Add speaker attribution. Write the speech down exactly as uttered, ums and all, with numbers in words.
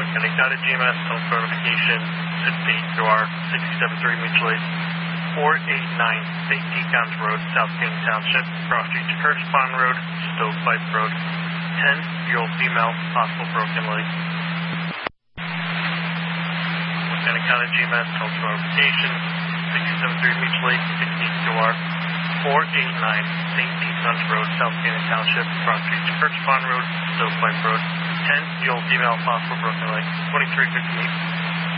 Speaker 1: County Cottage G M S, telephone notification, sixty-eight to our sixty-seven three Mutual Aid, four eighty-nine Saint Pecans Road, South King Township, cross street to Curtis Pond Road, Stovepipe Road, ten year old female, possible broken leg. County Cottage G M S, telephone notification, sixty-seven three Mutual Aid, sixty-eight to our four eighty-nine Saint Pecans Road, South Canyon Township, cross street to Curtis Pond Road, Stovepipe Road, ten year old female, possible broken leg, twenty-three fifty-eight.